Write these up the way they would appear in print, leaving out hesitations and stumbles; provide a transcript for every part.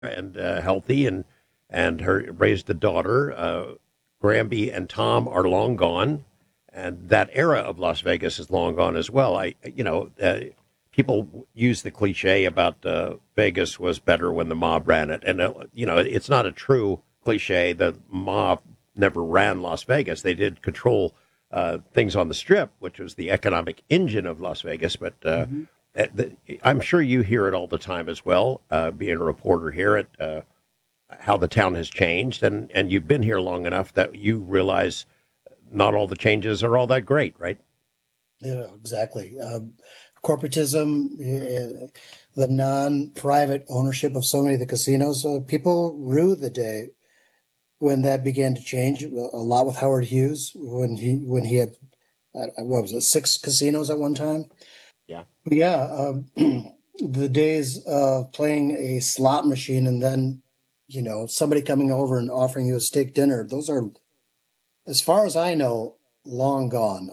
and healthy, and her raised a daughter. Granby and Tom are long gone, and that era of Las Vegas is long gone as well. People use the cliche about Vegas was better when the mob ran it, and it's not a true cliche. The mob never ran Las Vegas. They did control things on the Strip, which was the economic engine of Las Vegas, but. Hmm. I'm sure you hear it all the time as well, being a reporter here at how the town has changed, and you've been here long enough that you realize not all the changes are all that great, right? Yeah, exactly. Corporatism, the non-private ownership of so many of the casinos. People rue the day when that began to change. A lot with Howard Hughes when he had what was it, six casinos at one time. Yeah. But yeah, the days of playing a slot machine and then somebody coming over and offering you a steak dinner. Those are, as far as I know, long gone.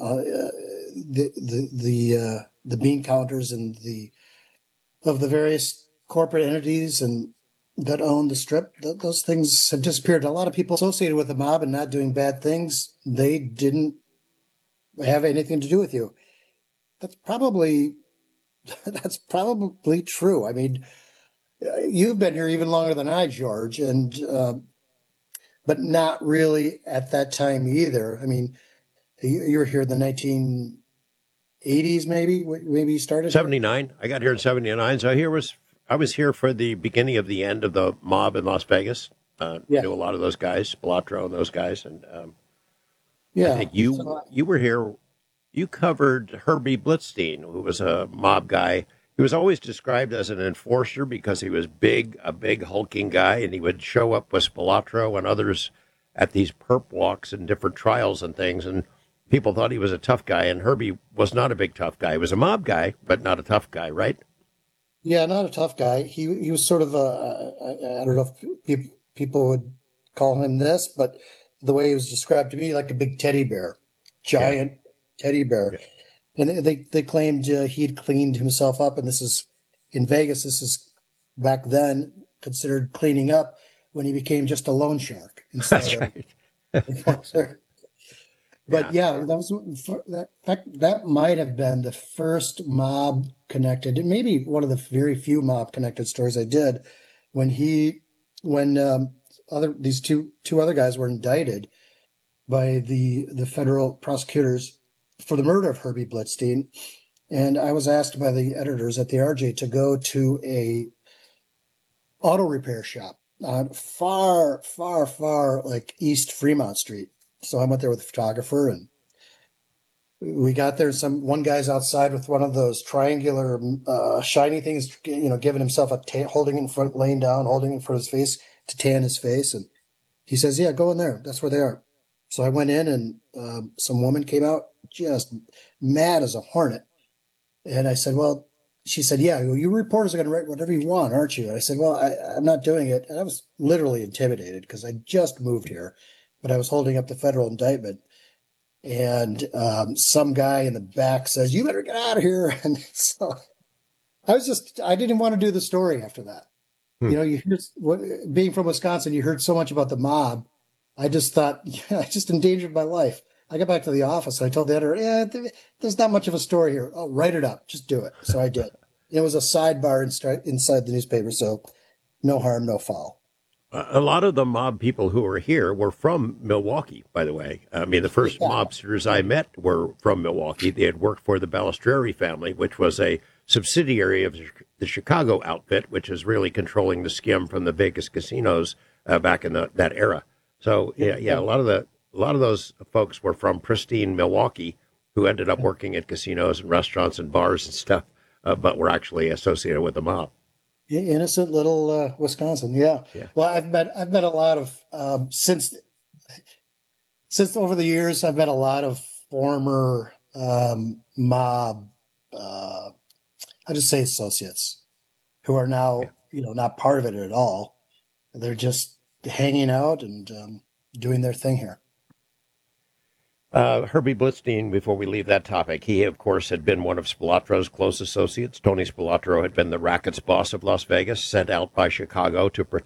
The bean counters and the of the various corporate entities and that own the strip, those things have disappeared. A lot of people associated with the mob and not doing bad things, they didn't have anything to do with you. That's probably that's probably true. I mean, you've been here even longer than I, George, and but not really at that time either. I mean, you were here in the 1980s, maybe. Maybe you started here. 79. I got here in 79, so I was here for the beginning of the end of the mob in Las Vegas. Yeah, Knew a lot of those guys, Spilotro and those guys, and I yeah. think So, you were here. You covered Herbie Blitzstein, who was a mob guy. He was always described as an enforcer because he was big, a big hulking guy, and he would show up with Spilotro and others at these perp walks and different trials and things. And people thought he was a tough guy, and Herbie was not a big tough guy. He was a mob guy, but not a tough guy, right? yeah, not a tough guy. He was sort of a I don't know if people would call him this, but the way he was described to me, like a big teddy bear, Yeah, giant teddy bear. yeah, And they claimed he'd cleaned himself up, and this is in Vegas. This is back then considered cleaning up when he became just a loan shark instead that's of right. enforcer. But Yeah, yeah, that might have been the first mob connected, and maybe one of the very few mob connected stories I did when other these two other guys were indicted by the federal prosecutors for the murder of Herbie Blitzstein. And I was asked by the editors at the RJ to go to a auto repair shop on far, far, far like East Fremont Street. So I went there with a photographer, and we got there. One guy's outside with one of those triangular shiny things, giving himself holding it in front, laying down, holding it in front of his face to tan his face. And he says, "Yeah, go in there. That's where they are." So I went in, and some woman came out just mad as a hornet. And I said, "Well," she said, "Yeah, well, you reporters are going to write whatever you want, aren't you?" And I said, "Well, I'm not doing it." And I was literally intimidated because I just moved here, but I was holding up the federal indictment. And some guy in the back says, "You better get out of here." And so I didn't want to do the story after that. hmm. You hear, being from Wisconsin, you heard so much about the mob. I just thought, yeah, I just endangered my life. I got back to the office. I told the editor, "Yeah, there's not much of a story here. Oh, write it up. Just do it." So I did. It was a sidebar inside the newspaper. So no harm, no foul. A lot of the mob people who were here were from Milwaukee, by the way. I mean, the first Yeah. mobsters I met were from Milwaukee. They had worked for the Balistreri family, which was a subsidiary of the Chicago outfit, which is really controlling the skim from the Vegas casinos back in that era. So yeah, Yeah. a lot of those folks were from pristine Milwaukee, who ended up working at casinos and restaurants and bars and stuff, but were actually associated with the mob. Innocent little Wisconsin. Yeah. Yeah. Well, I've met a lot of since over the years, I've met a lot of former mob, I just say associates who are Yeah. now, not part of it at all. They're just hanging out and doing their thing here. Herbie Blitzstein, before we leave that topic, he, of course, had been one of Spilatro's close associates. Tony Spilatro had been the rackets boss of Las Vegas, sent out by Chicago to protect